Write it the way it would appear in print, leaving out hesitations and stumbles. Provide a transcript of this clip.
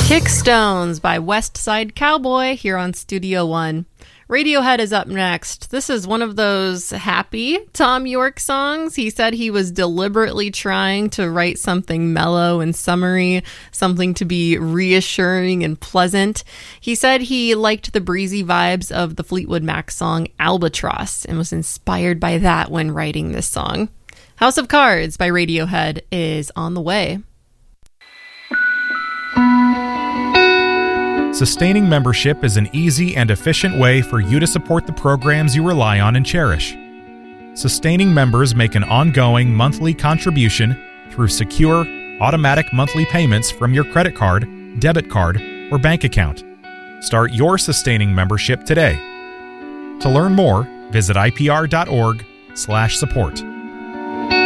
Kickstones by West Side Cowboy here on Studio One. Radiohead is up next. This is one of those happy Thom Yorke songs. He said he was deliberately trying to write something mellow and summery, something to be reassuring and pleasant. He said he liked the breezy vibes of the Fleetwood Mac song Albatross and was inspired by that when writing this song. House of Cards by Radiohead is on the way. Sustaining membership is an easy and efficient way for you to support the programs you rely on and cherish. Sustaining members make an ongoing monthly contribution through secure, automatic monthly payments from your credit card, debit card, or bank account. Start your sustaining membership today. To learn more, visit ipr.org/support.